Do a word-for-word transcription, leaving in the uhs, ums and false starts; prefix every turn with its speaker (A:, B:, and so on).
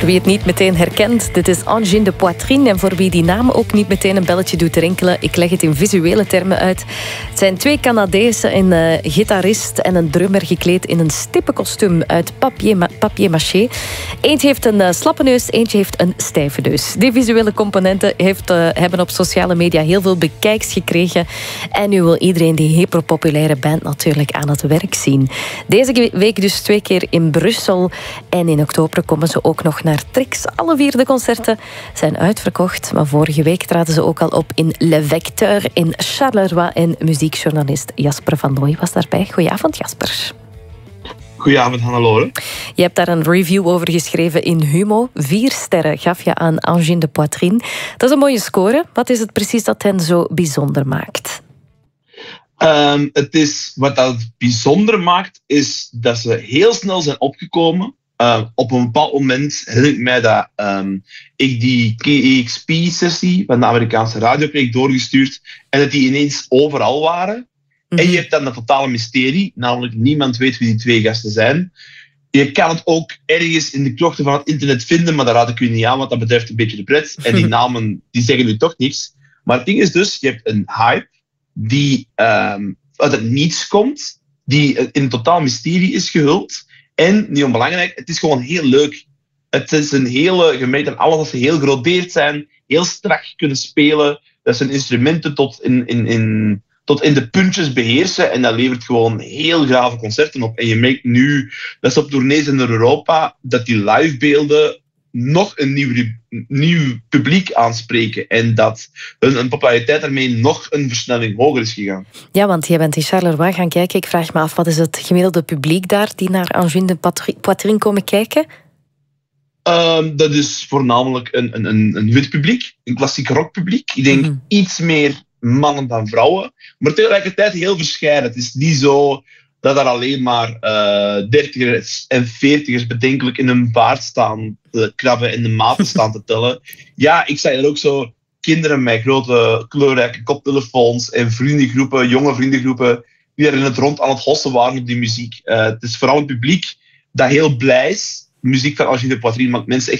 A: Voor wie het niet meteen herkent, dit is Angine de Poitrine. En voor wie die naam ook niet meteen een belletje doet rinkelen, ik leg het in visuele termen uit. Het zijn twee Canadezen, een uh, gitarist en een drummer gekleed in een stippenkostuum uit papier, ma- papier-mâché. Eentje heeft een uh, slappe neus, eentje heeft een stijve neus. Die visuele componenten heeft, uh, hebben op sociale media heel veel bekijks gekregen. En nu wil iedereen die hyperpopulaire band natuurlijk aan het werk zien. Deze week dus twee keer in Brussel. En in oktober komen ze ook nog naar Trix. Alle vier de concerten zijn uitverkocht. Maar vorige week traden ze ook al op in Le Vecteur in Charleroi. En muziekjournalist Jasper van Looy was daarbij. Goedenavond, Jasper.
B: Goedenavond, Hannelore.
A: Je hebt daar een review over geschreven in Humo. Vier sterren gaf je aan Angine de Poitrine. Dat is een mooie score. Wat is het precies dat hen zo bijzonder maakt?
B: Um, het is, wat dat bijzonder maakt, is dat ze heel snel zijn opgekomen. Uh, op een bepaald moment herinner ik mij dat um, ik die K E X P-sessie van de Amerikaanse radio kreeg doorgestuurd en dat die ineens overal waren. Mm-hmm. En je hebt dan een totale mysterie, namelijk niemand weet wie die twee gasten zijn. Je kan het ook ergens in de krochten van het internet vinden, maar daar raad ik u niet aan, want dat betreft een beetje de pret. En die namen die zeggen nu toch niks. Maar het ding is dus, je hebt een hype die um, uit het niets komt, die in een totaal mysterie is gehuld. En, niet onbelangrijk, het is gewoon heel leuk. Het is een hele, gemerkt aan alles dat ze heel gerodeerd zijn, heel strak kunnen spelen, dat ze hun instrumenten tot in, in, in, tot in de puntjes beheersen en dat levert gewoon heel gave concerten op. En je merkt nu dat ze op tournee zijn naar Europa, dat die livebeelden nog een nieuw, nieuw publiek aanspreken en dat hun, hun populariteit daarmee nog een versnelling hoger is gegaan.
A: Ja, want jij bent in Charleroi gaan kijken. Ik vraag me af, wat is het gemiddelde publiek daar die naar Angine de Poitrine komen kijken?
B: Um, dat is voornamelijk een, een, een, een wit publiek, een klassiek rockpubliek. Ik denk mm-hmm. iets meer mannen dan vrouwen, maar tegelijkertijd heel verscheiden. Het is niet zo dat er alleen maar uh, dertigers en veertigers bedenkelijk in hun baard staan te krabben en de maten staan te tellen. Ja, ik zag er ook zo kinderen met grote kleurrijke koptelefoons en vriendengroepen, jonge vriendengroepen, die er in het rond aan het hossen waren op die muziek. Uh, het is vooral een publiek dat heel blij is. De muziek van Angine de Poitrine maakt mensen echt